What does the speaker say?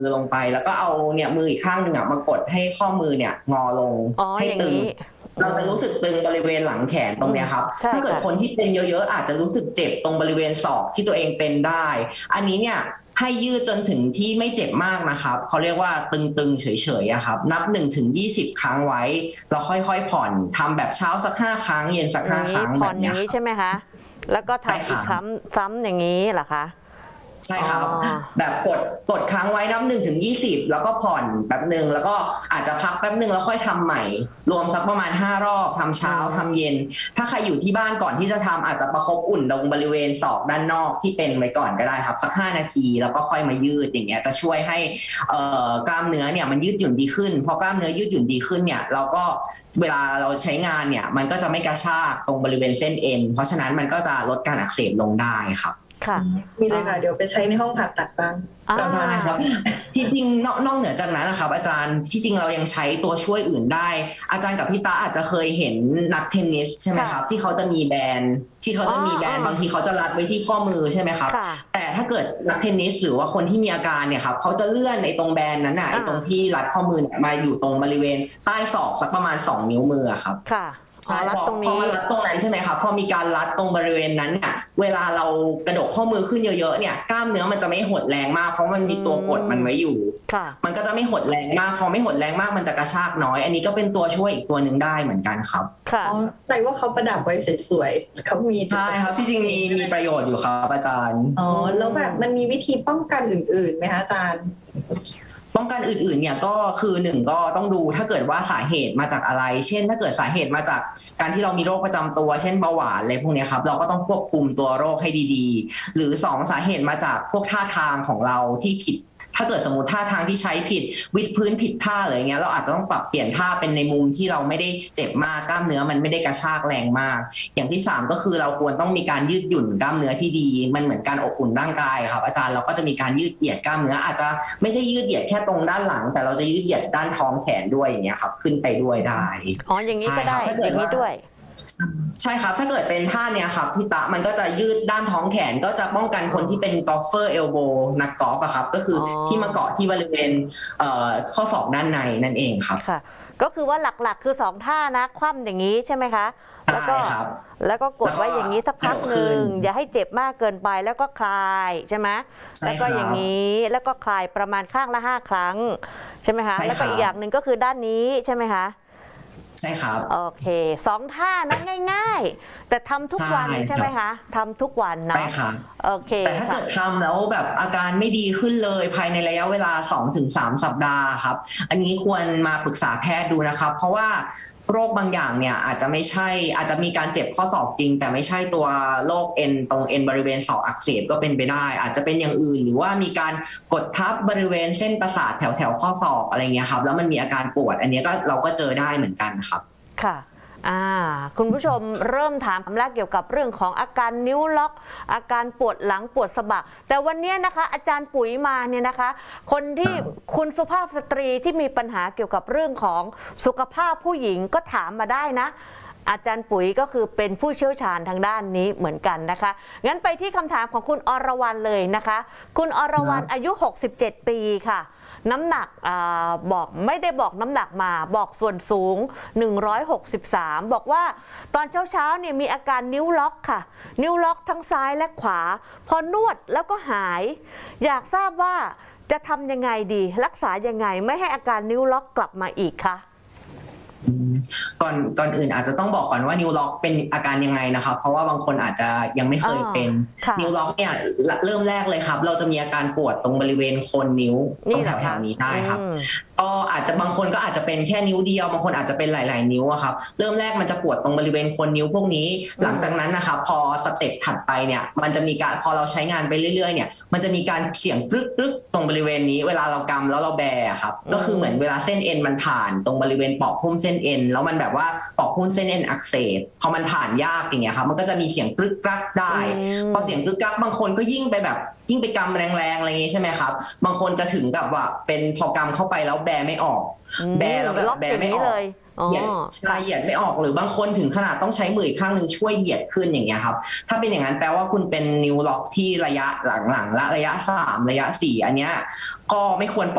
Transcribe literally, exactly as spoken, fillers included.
ลงไปแล้วก็เอาเนี่ยมืออีกข้างหนึ่งอ่ะมากดให้ข้อมือเนี่ยงอลงให้ตึงเราจะรู้สึกตึงบริเวณหลังแขนตรงเนี้ยครับถ้าเกิดคนที่เป็นเยอะๆอาจจะรู้สึกเจ็บตรงบริเวณศอกที่ตัวเองเป็นได้อันนี้เนี่ยให้ยืดจนถึงที่ไม่เจ็บมากนะครับเขาเรียกว่าตึงๆเฉยๆอะครับนับหนึ่งถึงยี่สิบครั้งไว้แล้วค่อยๆผ่อนทำแบบเช้าสักห้าครั้งเย็นสักห้าครั้งแบบนี้ใช่ไหมคะแล้วก็ทำอีกครั้งซ้ำอย่างนี้เหรอคะใช่ครับแบบกดกดค้างไว้นับหนึ่งถึงยี่สิบแล้วก็ผ่อนแป๊บหนึ่งแล้วก็อาจจะพักแป๊บหนึ่งแล้วค่อยทำใหม่รวมสักประมาณห้ารอบทำเช้าทำเย็นถ้าใครอยู่ที่บ้านก่อนที่จะทำอาจจะประคบอุ่นตรงบริเวณศอกด้านนอกที่เป็นไว้ก่อนก็ได้ครับสักห้านาทีแล้วก็ค่อยมายืดอย่างเงี้ยจะช่วยให้เอ่อกล้ามเนื้อเนี่ยมันยืดหยุ่นดีขึ้นพอกล้ามเนื้อยืดหยุ่นดีขึ้นเนี่ยเราก็เวลาเราใช้งานเนี่ยมันก็จะไม่กระชากตรงบริเวณเส้นเอ็นเพราะฉะนั้นมันก็จะลดการอักเสบลงได้ครับค่ะมีเลยค่ะเดี๋ยวไปใช้ในห้องผ่าตัดบ้างใช่ครับที่จริงนอกเหนือจากนั้นนะครับอาจารย์ที่จริงเรายังใช้ตัวช่วยอื่นได้อาจารย์กับพี่ตาอาจจะเคยเห็นนักเทนนิสใช่ไหมครับที่เขาจะมีแบนที่เขาจะมีแบนบางทีเขาจะรัดไว้ที่ข้อมือใช่ไหมครับแต่ถ้าเกิดนักเทนนิสหรือว่าคนที่มีอาการเนี่ยครับเขาจะเลื่อนในตรงแบนนั้นน่ะไอ้ตรงที่รัดข้อมือมาอยู่ตรงบริเวณใต้ศอกสักประมาณสองนิ้วมือครับใช่พอพอมารัดตรงนั้นใช่ไหมครับพอมีการรัดตรงบริเวณนั้นเนี่ยเวลาเรากระดกข้อมือขึ้นเยอะๆเนี่ยกล้ามเนื้อมันจะไม่หดแรงมากเพราะมันมีตัวกดมันไว้อยู่มันก็จะไม่หดแรงมากพอไม่หดแรงมากมันจะกระชากน้อยอันนี้ก็เป็นตัวช่วยอีกตัวหนึ่งได้เหมือนกันครับค่ะแต่ว่าเขาประดับไว้สวยๆเขามีใช่ครับที่จริงมีมีประโยชน์อยู่ครับอาจารย์อ๋อแล้วแบบมันมีวิธีป้องกันอื่นๆไหมคะอาจารย์ป้องกันอื่นๆเนี่ยก็คือหนึ่งก็ต้องดูถ้าเกิดว่าสาเหตุมาจากอะไรเช่นถ้าเกิดสาเหตุมาจากการที่เรามีโรคประจำตัวเช่นเบาหวานอะไรพวกนี้ครับเราก็ต้องควบคุมตัวโรคให้ดีๆหรือสองสาเหตุมาจากพวกท่าทางของเราที่ผิดถ้าเกิดสมมติท่าทางที่ใช้ผิดวิดพื้นผิดท่าอะไรเงี้ยเราอาจจะต้องปรับเปลี่ยนท่าเป็นในมุมที่เราไม่ได้เจ็บมากกล้ามเนื้อมันไม่ได้กระชากแรงมากอย่างที่สามก็คือเราควรต้องมีการยืดหยุ่นกล้ามเนื้อที่ดีมันเหมือนการอบอุ่นร่างกายครับอาจารย์เราก็จะมีการยืดเหยียดกล้ามเนื้ออาจจะไม่ใช่ยืดเหยียดแค่ตรงด้านหลังแต่เราจะยืดเหยียดด้านท้องแขนด้วยอย่างเงี้ยครับขึ้นไปด้วยได้อ๋ออย่างนี้ก็ได้อย่างนี้ด้วยใช่ครับถ้าเกิดเป็นท่าเนี้ยครับพี่ตะมันก็จะยืดด้านท้องแขนก็จะป้องกันคนที่เป็นกอล์ฟเฟอร์เอลโบนักกอล์ฟอะครับก็คือที่มาเกาะที่บริเวณข้อศอกด้านในนั่นเองครับค่ะก็คือว่าหลักๆคือสองท่านะคว่ำอย่างนี้ใช่ไหมคะแล้วก็แล้วก็กดไว้อย่างนี้สักพักหนึ่งอย่าให้เจ็บมากเกินไปแล้วก็คลายใช่ไหมแล้วก็อย่างนี้แล้วก็คลายประมาณข้างละห้าครั้งใช่ไหมคะแล้วก็อีกอย่างหนึ่งก็คือด้านนี้ใช่ไหมคะใช่ครับโอเคสองท่านะง่ายๆแต่ทำทุกวันใช่ไหมคะทำทุกวันเนาะโอเคแต่ถ้าเกิดทำแล้วแบบอาการไม่ดีขึ้นเลยภายในระยะเวลา สองถึงสาม สัปดาห์ครับอันนี้ควรมาปรึกษาแพทย์ดูนะครับเพราะว่าโรคบางอย่างเนี่ยอาจจะไม่ใช่อาจจะมีการเจ็บข้อศอกจริงแต่ไม่ใช่ตัวโรคเอ็นตรงเอ็นบริเวณศอกอักเสบก็เป็นไปได้อาจจะเป็นอย่างอื่นหรือว่ามีการกดทับบริเวณเส้นประสาทแถวแถวข้อศอกอะไรเงี้ยครับแล้วมันมีอาการปวดอันนี้ก็เราก็เจอได้เหมือนกันครับค่ะอ่าคุณผู้ชมเริ่มถามคำแรกเกี่ยวกับเรื่องของอาการนิ้วล็อกอาการปวดหลังปวดสะบักแต่วันนี้นะคะอาจารย์ปุ๋ยมาเนี่ยนะคะคนที่คุณสุภาพสตรีที่มีปัญหาเกี่ยวกับเรื่องของสุขภาพผู้หญิงก็ถามมาได้นะอาจารย์ปุ๋ยก็คือเป็นผู้เชี่ยวชาญทางด้านนี้เหมือนกันนะคะงั้นไปที่คำถามของคุณอรวรรณเลยนะคะคุณอรวรรณอายุหกสิบเจ็ดปีค่ะน้ำหนักอบอกไม่ได้บอกน้ำหนักมาบอกส่วนสูงหนึ่งร้อยหกสิบสามบอกว่าตอนเช้าๆเนี่ยมีอาการนิ้วล็อกค่ะนิ้วล็อกทั้งซ้ายและขวาพอนวดแล้วก็หายอยากทราบว่าจะทำยังไงดีรักษายังไงไม่ให้อาการนิ้วล็อกกลับมาอีกคะก่อนก่อนอื่นอาจจะต้องบอกก่อนว่านิ้วล็อกเป็นอาการยังไงนะครับเพราะว่าบางคนอาจจะยังไม่เคยเป็นนิ้วล็อกเนี่ยเริ่มแรกเลยครับเราจะมีอาการปวดตรงบริเวณโคนนิ้วตรงแถวๆนี้ได้ครับก็อาจจะบางคนก็อาจจะเป็นแค่นิ้วเดียวบางคนอาจจะเป็นหลายๆนิ้วครับเริ่มแรกมันจะปวดตรงบริเวณโคนนิ้วพวกนี้หลังจากนั้นนะครับพอสเต็ปถัดไปเนี่ยมันจะมีการพอเราใช้งานไปเรื่อยๆเนี่ยมันจะมีการเสียงกรึกๆตรงบริเวณนี้เวลาเรากำแล้วเราแบครับก็คือเหมือนเวลาเส้นเอ็นมันผ่านตรงบริเวณปอกหุ้มเส้นเอ็นแล้วมันแบบว่าปอกหุ้มเส้นเอ็นอักเสบพอมันผ่านยากอย่างเงี้ยครับมันก็จะมีเสียงกรึกกรักได้พอเสียงกรึกกรักบางคนก็ยิ่งไปแบบยิ่งไปกำแรงๆอะไรอย่างงี้ใช่ไหมครับบางคนจะถึงกับว่าเป็นพอกำเข้าไปแล้วแบไม่ออกแบแล้วแบบแบไม่ออกเหยียดใช่เหยียดไม่ออกหรือบางคนถึงขนาดต้องใช้มืออีกข้างหนึ่งช่วยเหยียดขึ้นอย่างเงี้ยครับถ้าเป็นอย่างนั้นแปลว่าคุณเป็นนิ้วล็อกที่ระยะหลังๆและระยะสามระยะสี่อันเนี้ยก็ไม่ควร